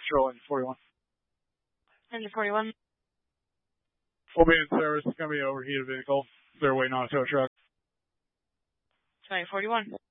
Control, engine 41. Engine 41. We'll be in service. It's going to be an overheated vehicle. They're waiting on a tow truck. 2041.